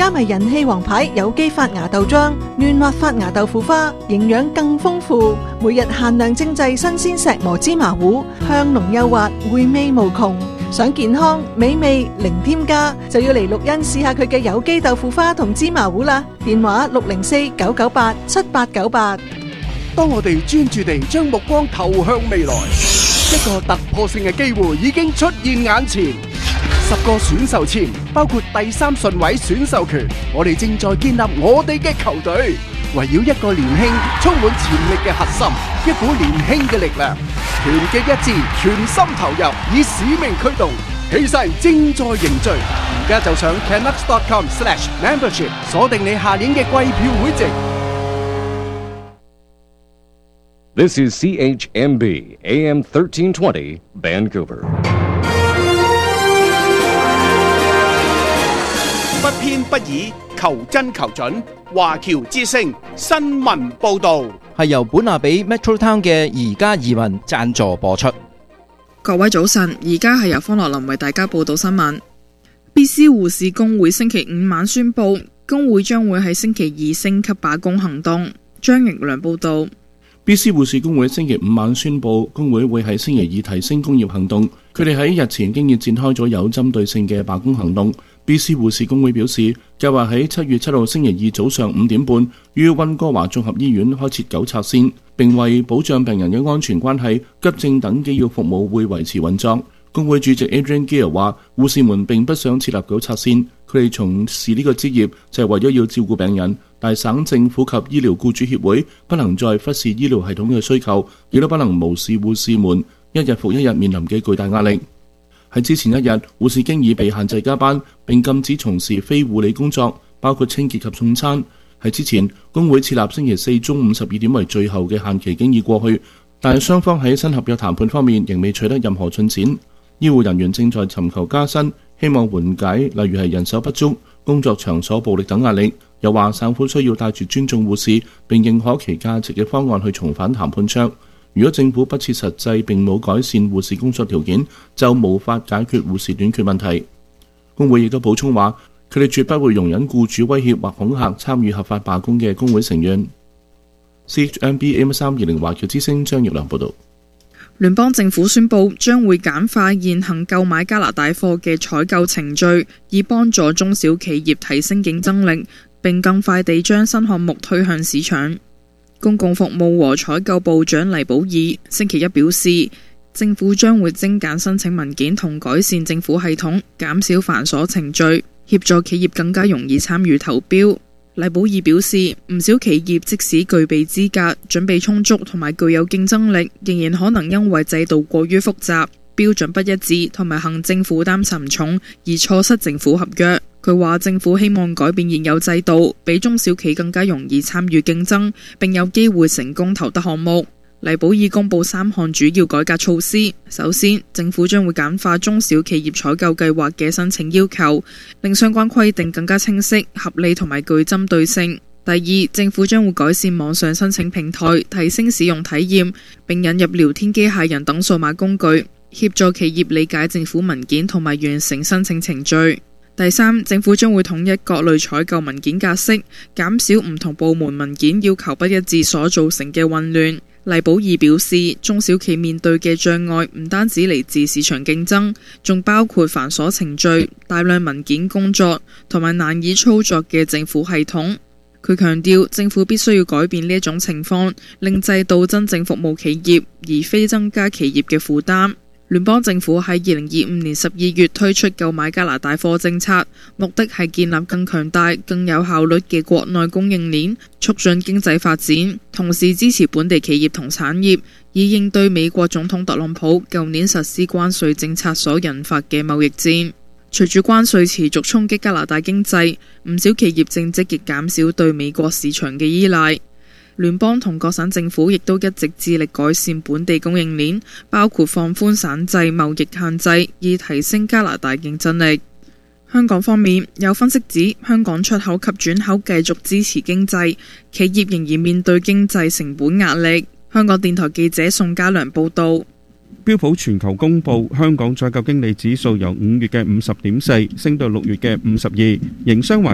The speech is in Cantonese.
加埋人氣王牌有機發芽豆漿、嫩滑發芽豆腐花，營養更豐富。每日限量精製新鮮石磨芝麻糊，香濃幼滑，回味無窮。想健康美味零添加，就要嚟綠茵試下佢嘅有機豆腐花同芝麻糊啦。電話604-998-7898。 當我哋專注地將目光投向未來，一個突破性嘅機會已經出現眼前。10個選秀簽，包括第3順位選秀權，我哋正在建立我哋嘅球隊，圍繞一個年輕、充滿潛力嘅核心，一股年輕嘅力量，團結一致，全心投入，以使命驅動，氣勢正在凝聚。而家就上 canucks.com/membership 鎖定你下年嘅季票會籍。 This is CHMB AM 1320 Vancouver。 不偏不倚，求真求準。華僑之聲新聞報導係由本拿比 Metro Town 嘅宜家移民贊助播出。 各位早晨，而家係由方樂林為大家報道新聞。BC 護士工會星期五晚宣布，工會將會喺星期2升級罷工行動。張奕良報道。 BC 護士工會星期五晚宣布，工會會喺星期2提升工業行動。佢哋喺日前經已展開咗有針對性嘅罷工行動。BC 護士工會表示，計劃喺7月7號星期2早上5點半，於溫哥華綜合醫院開設9拆線，並為保障病人嘅安全關係，急症等機要服務會維持運作。工會主席 Adrian Gill 話，護士們並不想設立9拆線，佢哋從事呢個職業就係為咗要照顧病人，但省政府及醫療僱主協會不能再忽視醫療系統嘅需求，亦都不能無視護士們一日復一日面臨嘅巨大壓力。喺之前一日，護士經已被限制加班，並禁止從事非護理工作，包括清潔及送餐。喺之前，工會設立星期4中午12點為最後嘅限期經已過去，但係雙方喺新合約談判方面仍未取得任何進展。醫護人員正在尋求加薪，希望緩解例如係人手不足、工作場所暴力等壓力。又話省府需要帶住尊重護士並認可其價值嘅方案去重返談判桌。如果政府不切實際並冇改善護士工作條件，就無法解決護士短缺問題。工會亦都補充話，佢哋絕不會容忍僱主威脅或恐嚇參與合法罷工嘅工會成員。CHMB AM320 華僑之聲張奕良報導。 聯邦政府宣布將會簡化現行購買加拿大貨嘅採購程序，以幫助中小企業提升競爭力，並更快地將新項目推向市場。公共服務和採購部長黎寶爾星期一表示，政府將會精簡申請文件同改善政府系統，減少繁瑣程序，協助企業更加容易參與投標。黎寶爾表示，唔少企業即使具備資格、準備充足同埋具有競爭力，仍然可能因為制度過於複雜、標準不一致同埋行政負擔沉重而錯失政府合約。佢話政府希望改變現有制度，俾中小企更加容易參與競爭，並有機會成功投得項目。黎寶爾公布3項主要改革措施。首先，政府將會簡化中小企業採購計劃嘅申請要求，令相關規定更加清晰、合理同埋具針對性。第二，政府將會改善網上申請平台，提升使用體驗，並引入聊天機械人等數碼工具，協助企業理解政府文件同埋完成申請程序。第三，政府將會統一各類採購文件格式，減少唔同部門文件要求不一致所造成嘅混亂。黎寶爾表示，中小企面對嘅障礙唔單止嚟自市場競爭，仲包括繁瑣程序、大量文件工作同埋難以操作嘅政府系統。佢強調，政府必須要改變呢一種情況，令制度真正服務企業，而非增加企業嘅負擔。聯邦政府喺2025年12月推出購買加拿大貨政策，目的係建立更強大、更有效率嘅國內供應鏈，促進經濟發展，同時支持本地企業同產業，以應對美國總統特朗普舊年實施關稅政策所引發嘅貿易戰。隨住關稅持續衝擊加拿大經濟，唔少企業正積極減少對美國市場嘅依賴。聯邦同各省政府亦都一直致力改善本地供應鏈，包括放寬省制貿易限制，以提升加拿大競爭力。香港方面，有分析指，香港出口及轉口繼續支持經濟，企業仍然面對經濟成本壓力。香港電台記者宋家良報道。 標普全球公布香港採購經理指數由5月嘅50.4升到6月嘅52，營商環